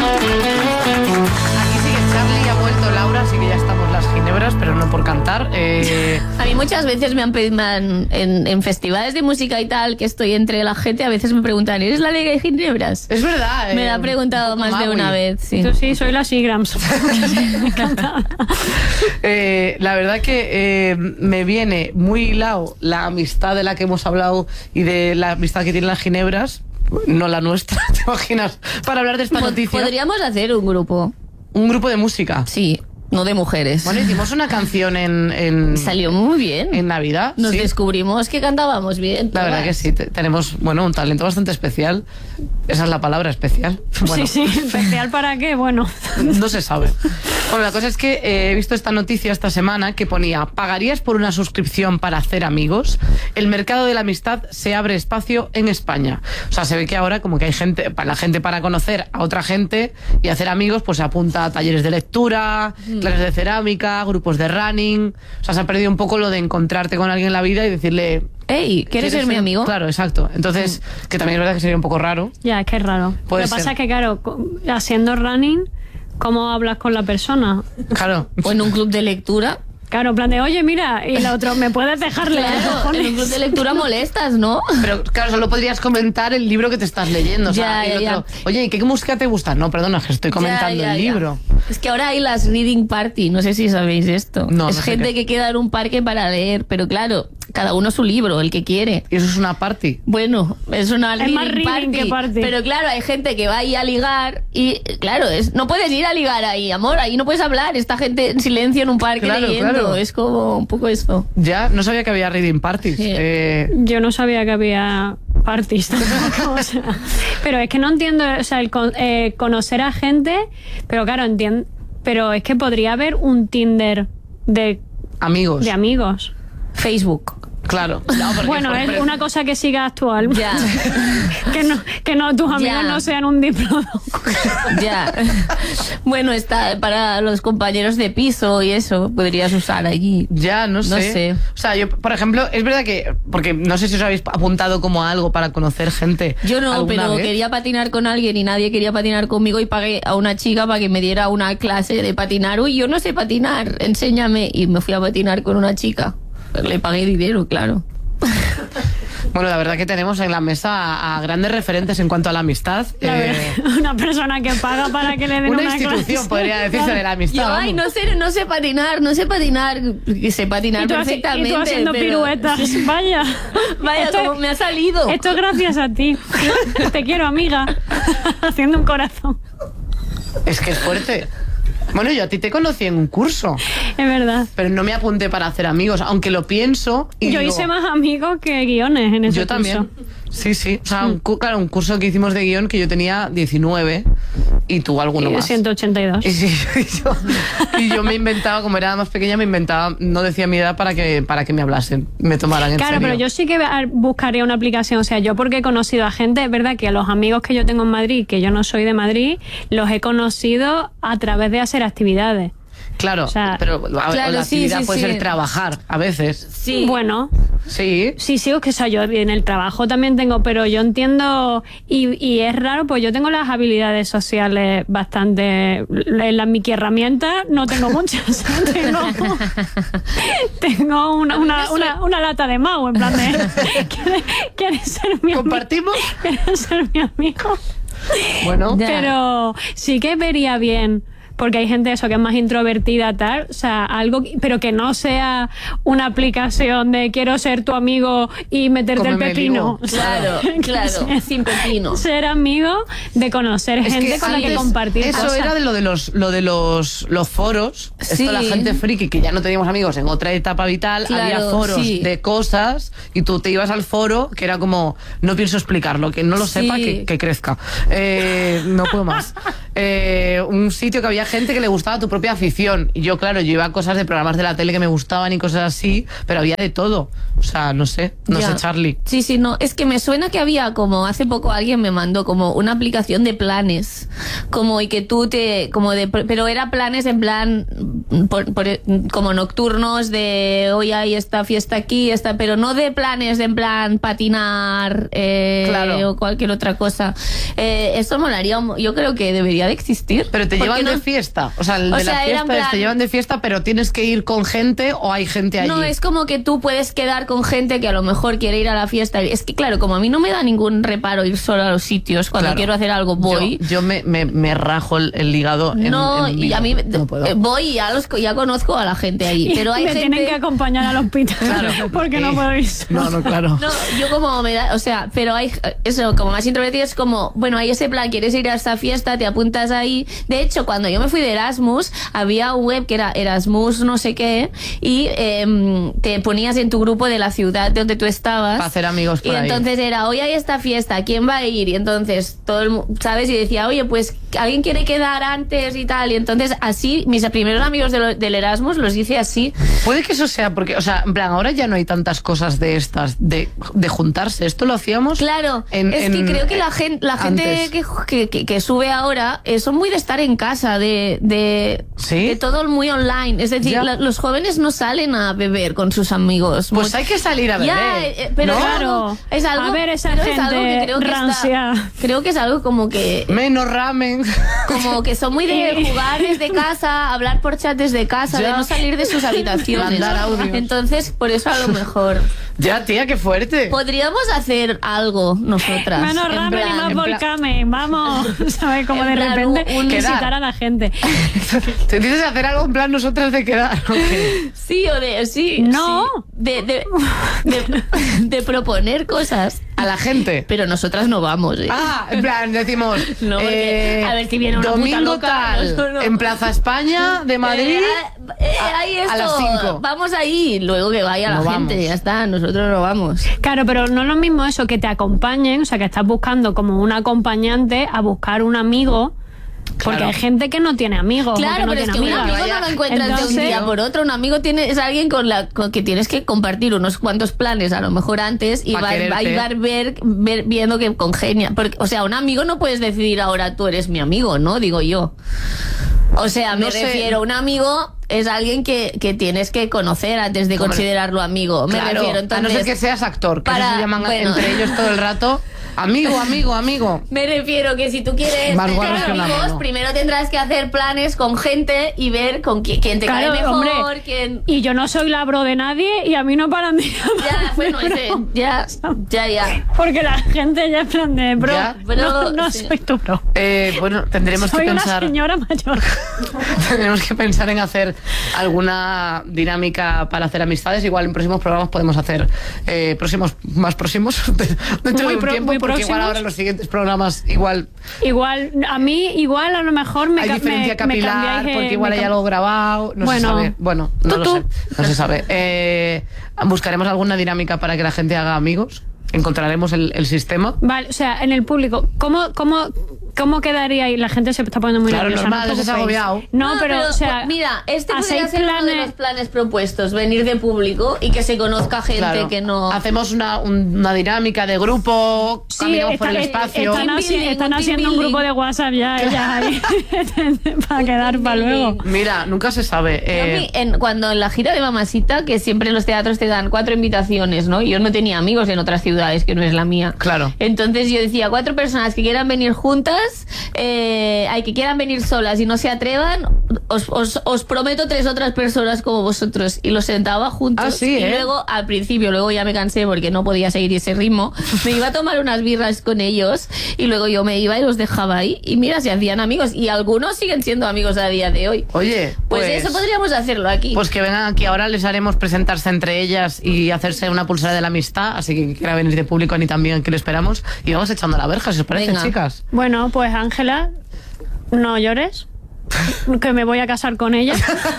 Speaker 2: Aquí sigue Charlie, ha vuelto Laura, así que ya estamos las ginebras, pero no por cantar. Eh,
Speaker 8: A mí muchas veces me han pedido, me han- en, en festivales de música y tal, que estoy entre la gente, a veces me preguntan, ¿eres la de Ginebras?
Speaker 2: es verdad.
Speaker 8: Me
Speaker 2: eh,
Speaker 8: la ha preguntado
Speaker 2: un poco
Speaker 8: más de
Speaker 2: Maui.
Speaker 8: una vez, sí.
Speaker 9: Yo sí, soy la Seagrams. Me encanta.
Speaker 2: Eh, la verdad que eh, me viene muy hilado la amistad de la que hemos hablado y de la amistad que tienen las ginebras, no la nuestra, ¿te imaginas? Para hablar de esta
Speaker 8: Po-
Speaker 2: noticia.
Speaker 8: Podríamos hacer un grupo,
Speaker 2: Un grupo de música.
Speaker 8: sí, no de mujeres.
Speaker 2: Bueno, hicimos una canción en, en,
Speaker 8: Salió muy bien.
Speaker 2: en Navidad.
Speaker 8: Nos
Speaker 2: sí.
Speaker 8: descubrimos que cantábamos bien.
Speaker 2: La verdad que sí, te- tenemos, bueno, un talento bastante especial. Esa es la palabra, especial. Bueno,
Speaker 9: Sí, sí, especial para qué, bueno.
Speaker 2: no se sabe. Bueno, la cosa es que eh, he visto esta noticia esta semana que ponía: ¿pagarías por una suscripción para hacer amigos? El mercado de la amistad se abre espacio en España. O sea, se ve que ahora como que hay gente, para la gente para conocer a otra gente y hacer amigos, pues se apunta a talleres de lectura, clases de cerámica, grupos de running. O sea, se ha perdido un poco lo de encontrarte con alguien en la vida y decirle...
Speaker 8: Ey, ¿quieres ser mi amigo?
Speaker 2: Claro, exacto. Entonces, que también es verdad que sería un poco raro.
Speaker 9: Ya, es que es raro.
Speaker 2: Puede
Speaker 9: Lo que pasa
Speaker 2: ser.
Speaker 9: es que, claro, co- haciendo running, ¿cómo hablas con la persona?
Speaker 2: Claro.
Speaker 8: O en un club de lectura.
Speaker 9: Claro, en plan de, oye, mira, y el otro, ¿me puedes dejar leer?
Speaker 8: Claro,
Speaker 9: cojones?
Speaker 8: en un club de lectura molestas, ¿no?
Speaker 2: Pero claro, solo podrías comentar el libro que te estás leyendo. O sea,
Speaker 8: Ya,
Speaker 2: el
Speaker 8: ya,
Speaker 2: otro, oye, ¿y qué música te gusta? No, perdona, que estoy comentando
Speaker 8: Ya, ya,
Speaker 2: el
Speaker 8: ya.
Speaker 2: libro.
Speaker 8: Es que ahora hay las reading party, no sé si sabéis esto.
Speaker 2: No,
Speaker 8: es
Speaker 2: no sé
Speaker 8: gente
Speaker 2: qué.
Speaker 8: que queda en un parque para leer, pero claro, cada uno su libro, el que quiere.
Speaker 2: Y eso es una party.
Speaker 8: Bueno, es una
Speaker 9: Es
Speaker 8: reading,
Speaker 9: más reading
Speaker 8: party,
Speaker 9: que party.
Speaker 8: pero claro, hay gente que va ahí a ligar y claro, es, no puedes ir a ligar ahí, amor, ahí no puedes hablar, esta gente en silencio en un parque
Speaker 2: Claro,
Speaker 8: leyendo,
Speaker 2: claro.
Speaker 8: es como un poco esto.
Speaker 2: Ya, no sabía que había reading parties.
Speaker 8: Sí.
Speaker 2: Eh,
Speaker 9: Yo no sabía que había parties tampoco, o sea, pero es que no entiendo, o sea, el con- eh, conocer a gente, pero claro, entiendo, pero es que podría haber un Tinder de,
Speaker 2: amigos.
Speaker 9: de amigos.
Speaker 8: Facebook.
Speaker 2: Claro. No, porque-
Speaker 9: Bueno,
Speaker 2: porque-
Speaker 9: es una cosa que siga actual.
Speaker 8: Ya.
Speaker 9: que no, que no tus amigos
Speaker 8: Ya.
Speaker 9: no sean un diplodocus.
Speaker 8: Ya. Bueno, está para los compañeros de piso y eso, podrías usar allí.
Speaker 2: Ya, no sé.
Speaker 8: No sé.
Speaker 2: O sea, yo, por ejemplo, es verdad que, porque no sé si os habéis apuntado como a algo para conocer gente.
Speaker 8: Yo no,
Speaker 2: alguna
Speaker 8: pero
Speaker 2: vez.
Speaker 8: quería patinar con alguien y nadie quería patinar conmigo y pagué a una chica para que me diera una clase de patinar. Uy, yo no sé patinar, enséñame. Y me fui a patinar con una chica. Le pagué dinero, claro.
Speaker 2: Bueno, la verdad que tenemos en la mesa a, a grandes referentes en cuanto a la amistad.
Speaker 9: La
Speaker 2: Eh,
Speaker 9: verdad, una persona que paga para que le den
Speaker 2: una
Speaker 9: una,
Speaker 2: institución,
Speaker 9: clase.
Speaker 2: podría decirse, de la amistad.
Speaker 8: Yo, ay,
Speaker 2: vamos.
Speaker 8: no sé, no sé patinar, no sé patinar. Y sé patinar
Speaker 9: Y tú, haci-
Speaker 8: perfectamente.
Speaker 9: y tú haciendo
Speaker 8: pero-
Speaker 9: piruetas. Vaya.
Speaker 8: Vaya,
Speaker 9: Esto es-
Speaker 8: como me ha salido.
Speaker 9: Esto es gracias a ti. Te quiero, amiga. Haciendo un corazón.
Speaker 2: Es que es fuerte. Bueno, yo a ti te conocí en un curso,
Speaker 9: Es verdad.
Speaker 2: pero no me apunté para hacer amigos, aunque lo pienso. Y
Speaker 9: Yo
Speaker 2: digo,
Speaker 9: hice más amigos que guiones en ese
Speaker 2: Yo también.
Speaker 9: curso.
Speaker 2: Sí, sí. O sea, un, cu- claro, un curso que hicimos de guión que yo tenía diecinueve y tú alguno
Speaker 9: Y yo
Speaker 2: más.
Speaker 9: ciento ochenta y dos.
Speaker 2: Y, sí, y yo, y yo me inventaba, como era más pequeña, me inventaba, no decía mi edad para que, para que me hablasen, me tomaran en
Speaker 9: Claro,
Speaker 2: serio.
Speaker 9: pero yo sí que a- buscaría una aplicación. O sea, yo porque he conocido a gente, es verdad que a los amigos que yo tengo en Madrid, que yo no soy de Madrid, los he conocido a través de hacer actividades.
Speaker 2: Claro,
Speaker 9: O sea,
Speaker 2: pero la,
Speaker 8: claro,
Speaker 2: la
Speaker 8: sí,
Speaker 2: actividad
Speaker 8: sí,
Speaker 2: puede
Speaker 8: sí.
Speaker 2: ser trabajar a veces.
Speaker 8: Sí.
Speaker 9: Bueno,
Speaker 2: Sí.
Speaker 9: sí, sí, es que o sea, yo en el trabajo también tengo, pero yo entiendo, y, y es raro, pues yo tengo las habilidades sociales bastante, en las Miki herramientas no tengo muchas, tengo, tengo una, una, una, una lata de Mau, en plan de, ¿quieres, quieres ser mi amigo?
Speaker 2: ¿Compartimos?
Speaker 9: ¿Quieres ser mi amigo?
Speaker 2: Bueno,
Speaker 8: Ya.
Speaker 9: Pero sí que vería bien, porque hay gente eso que es más introvertida, tal, o sea, algo, pero que no sea una aplicación de quiero ser tu amigo y meterte el
Speaker 2: Cómeme
Speaker 9: pepino.
Speaker 2: vivo.
Speaker 8: Claro,
Speaker 9: Que
Speaker 8: claro,
Speaker 9: sea-
Speaker 8: sin pepino.
Speaker 9: Ser amigo de conocer
Speaker 2: es
Speaker 9: gente
Speaker 2: que
Speaker 9: con la que
Speaker 2: antes
Speaker 9: compartir
Speaker 2: eso
Speaker 9: cosas.
Speaker 2: era de lo de los lo de los los foros.
Speaker 8: Sí.
Speaker 2: Esto la gente friki que ya no teníamos amigos en otra etapa vital,
Speaker 8: Claro,
Speaker 2: había foros
Speaker 8: sí.
Speaker 2: de cosas y tú te ibas al foro que era como no pienso explicarlo, que no lo
Speaker 8: Sí.
Speaker 2: sepa que, que crezca. Eh, no puedo más. Eh, un sitio que había gente que le gustaba tu propia afición y yo claro yo iba a cosas de programas de la tele que me gustaban y cosas así, pero había de todo. O sea, no sé, no
Speaker 8: Ya.
Speaker 2: sé, Charlie.
Speaker 8: Sí, sí, no. Es que me suena que había como hace poco alguien me mandó como una aplicación de planes, como y que tú te, como de, pero era planes en plan, por- por- como nocturnos de hoy hay esta fiesta aquí, esta, pero no de planes en plan patinar eh,
Speaker 2: Claro.
Speaker 8: o cualquier otra cosa. Eh, eso molaría, un- yo creo que debería de existir.
Speaker 2: Pero te
Speaker 8: ¿Por
Speaker 2: llevan
Speaker 8: qué
Speaker 2: de
Speaker 8: no?
Speaker 2: fiesta. O sea, el
Speaker 8: O
Speaker 2: de
Speaker 8: sea,
Speaker 2: la
Speaker 8: era en
Speaker 2: fiesta es
Speaker 8: plan-
Speaker 2: te llevan de fiesta, pero tienes que ir con gente o hay gente allí.
Speaker 8: No, es como que tú puedes quedar con gente que a lo mejor quiere ir a la fiesta. Es que, claro, como a mí no me da ningún reparo ir solo a los sitios, cuando
Speaker 2: Claro.
Speaker 8: quiero hacer algo voy.
Speaker 2: Yo, yo me, me, me rajo el, el hígado en,
Speaker 8: no,
Speaker 2: en
Speaker 8: y a mí
Speaker 2: no puedo.
Speaker 8: eh, voy y ya, los, ya conozco a la gente ahí. Pero hay
Speaker 9: me
Speaker 8: gente...
Speaker 9: tienen que acompañar al hospital
Speaker 2: Claro,
Speaker 9: porque no
Speaker 2: eh,
Speaker 9: puedo ir sola.
Speaker 2: No, no, claro.
Speaker 8: No, yo como me da, o sea, pero hay eso, como más introvertido es como, bueno, hay ese plan, quieres ir a esta fiesta, te apuntas ahí. De hecho, cuando yo me fui de Erasmus, había un web que era Erasmus no sé qué, y eh, te ponías en tu grupo de la ciudad de donde tú estabas.
Speaker 2: Para hacer amigos por
Speaker 8: Y
Speaker 2: ahí.
Speaker 8: entonces era, hoy hay esta fiesta, ¿quién va a ir? Y entonces todo el mundo, ¿sabes? Y decía, oye, pues alguien quiere quedar antes y tal. Y entonces así, mis primeros amigos de lo- del Erasmus los hice así.
Speaker 2: Puede que eso sea porque, o sea, en plan, ahora ya no hay tantas cosas de estas, de, de juntarse. Esto lo hacíamos.
Speaker 8: Claro,
Speaker 2: en-
Speaker 8: es
Speaker 2: en-
Speaker 8: que creo que la gente, la gente
Speaker 2: antes.
Speaker 8: que, que, que- que sube ahora eh, son muy de estar en casa, de, de,
Speaker 2: ¿Sí?
Speaker 8: de todo muy online. Es decir,
Speaker 2: Ya.
Speaker 8: la- los jóvenes no salen a beber con sus amigos.
Speaker 2: Pues
Speaker 8: Mu-
Speaker 2: hay que salir a beber.
Speaker 8: Ya, eh, pero
Speaker 2: ¿no?
Speaker 8: es algo-
Speaker 9: Claro.
Speaker 8: es algo,
Speaker 9: A ver esa
Speaker 8: pero es algo que
Speaker 9: gente
Speaker 8: creo que está-
Speaker 9: rancia.
Speaker 8: creo que es algo como que
Speaker 2: Menos ramen.
Speaker 8: como que son muy de jugar desde casa, hablar por chat desde casa,
Speaker 2: Ya.
Speaker 8: de no salir de sus habitaciones.
Speaker 2: Mandar audios.
Speaker 8: Entonces, por eso a lo mejor
Speaker 2: Ya, tía, qué fuerte.
Speaker 8: podríamos hacer algo nosotras.
Speaker 9: Menos
Speaker 8: en
Speaker 9: ramen y
Speaker 8: plan-
Speaker 9: más
Speaker 2: en plan-
Speaker 9: volcame, vamos, ¿sabes? Como
Speaker 8: En
Speaker 9: de
Speaker 8: plan,
Speaker 9: repente
Speaker 8: un- un-
Speaker 9: visitar
Speaker 2: quedar.
Speaker 9: a la gente.
Speaker 2: ¿Te dices hacer algo en plan nosotras de quedar? ¿O qué?
Speaker 8: Sí, o de, sí.
Speaker 9: No.
Speaker 8: sí. De, de, de, de proponer cosas.
Speaker 2: A la gente.
Speaker 8: Pero nosotras no vamos, ¿eh?
Speaker 2: Ah, en plan, decimos.
Speaker 8: No, porque,
Speaker 2: eh,
Speaker 8: a ver si viene una puta
Speaker 2: domingo
Speaker 8: loca.
Speaker 2: tal,
Speaker 8: No, no, no.
Speaker 2: en Plaza España de Madrid.
Speaker 8: Eh, eh,
Speaker 2: a-
Speaker 8: ahí
Speaker 2: a
Speaker 8: esto,
Speaker 2: las cinco.
Speaker 8: Vamos ahí, luego que vaya la
Speaker 2: No
Speaker 8: gente,
Speaker 2: vamos.
Speaker 8: ya está, nosotros no vamos.
Speaker 9: Claro, pero no es lo mismo eso que te acompañen, o sea, que estás buscando como un acompañante a buscar un amigo. Porque
Speaker 2: Claro.
Speaker 9: hay gente que no tiene amigos. o
Speaker 8: Claro,
Speaker 9: que no
Speaker 8: pero es
Speaker 9: tiene
Speaker 8: que un
Speaker 9: amigas.
Speaker 8: amigo no lo encuentras de un
Speaker 9: Entonces-
Speaker 8: día por otro. Un amigo tiene, es alguien con la con que tienes que compartir unos cuantos planes, a lo mejor antes, y
Speaker 2: Pa'
Speaker 8: va, va a
Speaker 2: quererte.
Speaker 8: ayudar ver, ver, viendo que congenia. Porque, o sea, un amigo no puedes decidir ahora tú eres mi amigo, ¿no? Digo yo. O sea, me
Speaker 2: No sé.
Speaker 8: refiero, un amigo es alguien que, que tienes que conocer antes de
Speaker 2: Hombre,
Speaker 8: considerarlo amigo. Me
Speaker 2: Claro,
Speaker 8: refiero,
Speaker 2: a no
Speaker 8: entonces.
Speaker 2: ser que seas actor, que
Speaker 8: para-
Speaker 2: eso se llaman
Speaker 8: bueno.
Speaker 2: entre ellos todo el rato. Amigo, amigo, amigo.
Speaker 8: Me refiero que si tú quieres
Speaker 2: Más
Speaker 8: tener
Speaker 2: guarros que un
Speaker 8: amigos,
Speaker 2: amigo.
Speaker 8: primero tendrás que hacer planes con gente y ver con quién, quién te
Speaker 9: Claro,
Speaker 8: cae mejor,
Speaker 9: hombre.
Speaker 8: quién.
Speaker 9: Y yo no soy la bro de nadie y a mí no paran de
Speaker 8: Ya, bueno, ese, ya, ya, ya.
Speaker 9: Porque la gente ya es plan de bro.
Speaker 2: Ya.
Speaker 9: no,
Speaker 8: Bro,
Speaker 9: no
Speaker 8: sí.
Speaker 9: soy tu bro.
Speaker 2: Eh, bueno, tendremos
Speaker 9: Soy
Speaker 2: que
Speaker 9: una
Speaker 2: pensar.
Speaker 9: señora mayor.
Speaker 2: Tendremos que pensar en hacer alguna dinámica para hacer amistades. Igual en próximos programas podemos hacer eh, próximos, más próximos dentro
Speaker 9: Muy
Speaker 2: de un
Speaker 9: pro-
Speaker 2: tiempo,
Speaker 9: muy
Speaker 2: porque igual
Speaker 9: próximos.
Speaker 2: ahora en los siguientes programas igual
Speaker 9: Igual, a mí, igual a lo mejor me
Speaker 2: hay
Speaker 9: ca-
Speaker 2: diferencia
Speaker 9: me- me
Speaker 2: capilar,
Speaker 9: cambiáis, eh,
Speaker 2: porque igual
Speaker 9: me
Speaker 2: hay
Speaker 9: cam-
Speaker 2: algo grabado, no
Speaker 9: Bueno.
Speaker 2: se sabe. Bueno, no
Speaker 9: Tú,
Speaker 2: lo
Speaker 9: tú.
Speaker 2: sé, no se sabe. Eh, buscaremos alguna dinámica para que la gente haga amigos. encontraremos el, el sistema.
Speaker 9: Vale, o sea, en el público, ¿cómo, cómo, cómo quedaría ahí? La gente se está poniendo muy
Speaker 2: Claro,
Speaker 9: nerviosa.
Speaker 2: normal,
Speaker 9: no os
Speaker 2: es
Speaker 9: preocupéis.
Speaker 2: agobiado.
Speaker 9: No, pero, o sea,
Speaker 8: pues, mira, este podría
Speaker 9: hacéis
Speaker 8: ser uno de
Speaker 9: planes-
Speaker 8: los planes propuestos, venir de público y que se conozca gente
Speaker 2: Claro.
Speaker 8: que no...
Speaker 2: Hacemos una, un- una dinámica de grupo,
Speaker 9: Sí,
Speaker 2: caminamos por el
Speaker 9: está-
Speaker 2: espacio.
Speaker 9: están,
Speaker 8: Team
Speaker 9: haci-
Speaker 8: building,
Speaker 9: están
Speaker 8: un team
Speaker 9: haciendo un
Speaker 8: building.
Speaker 9: grupo de WhatsApp ya, ya ahí, para quedar para luego.
Speaker 2: Mira, nunca se sabe.
Speaker 8: Yo a
Speaker 2: eh,
Speaker 8: mí, en- cuando en la gira de Mamacita, que siempre en los teatros te dan cuatro invitaciones, ¿no? Yo no tenía amigos en otras ciudades, que no es la mía.
Speaker 2: Claro.
Speaker 8: Entonces yo decía, cuatro personas que quieran venir juntas, eh, hay que quieran venir solas y no se atrevan, os, os, os prometo tres otras personas como vosotros. Y los sentaba juntos.
Speaker 2: Ah, sí,
Speaker 8: y
Speaker 2: ¿eh?
Speaker 8: luego, al principio, luego ya me cansé porque no podía seguir ese ritmo, me iba a tomar unas birras con ellos y luego yo me iba y los dejaba ahí. Y mira, se hacían amigos. Y algunos siguen siendo amigos a día de hoy.
Speaker 2: Oye,
Speaker 8: Pues,
Speaker 2: pues,
Speaker 8: eso podríamos hacerlo aquí.
Speaker 2: pues que vengan aquí. Ahora les haremos presentarse entre ellas y hacerse una pulsera de la amistad. Así que quien quiera venir de público, ni también que lo esperamos. Y vamos echando la verja, si os parece,
Speaker 8: Venga.
Speaker 2: chicas.
Speaker 9: Bueno, pues Ángela, no llores, que me voy a casar con ella.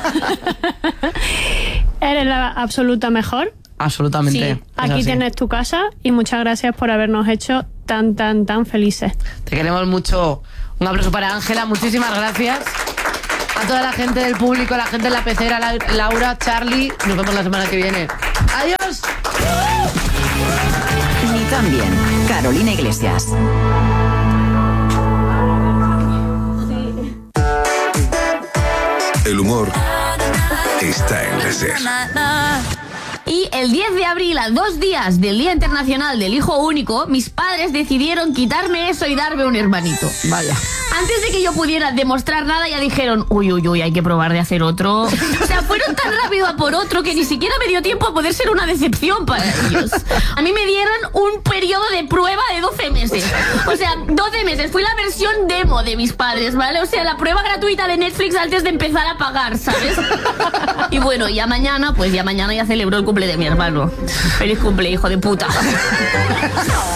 Speaker 9: Eres la absoluta mejor.
Speaker 2: Absolutamente.
Speaker 8: Sí.
Speaker 2: es
Speaker 9: Aquí
Speaker 2: así.
Speaker 9: tienes tu casa y muchas gracias por habernos hecho tan, tan, tan felices.
Speaker 2: Te queremos mucho. Un aplauso para Ángela. Muchísimas gracias. A toda la gente del público, a la gente de la pecera, la- Laura, Charlie. Nos vemos la semana que viene. ¡Adiós!
Speaker 7: Ni tan bien. Carolina Iglesias.
Speaker 10: El humor está en la SER.
Speaker 8: Y el diez de abril, a dos días del Día Internacional del Hijo Único, mis padres decidieron quitarme eso y darme un hermanito.
Speaker 2: Vaya.
Speaker 8: Antes de que yo pudiera demostrar nada, ya dijeron, uy, uy, uy, hay que probar de hacer otro. O sea, fueron tan rápido a por otro que ni siquiera me dio tiempo a poder ser una decepción para ellos. A mí me dieron un periodo de prueba de doce meses. O sea, doce meses. Fui la versión demo de mis padres, ¿vale? O sea, la prueba gratuita de Netflix antes de empezar a pagar, ¿sabes? Y bueno, ya mañana, pues ya mañana ya celebro el cumple de mi hermano. Feliz cumple, hijo de puta.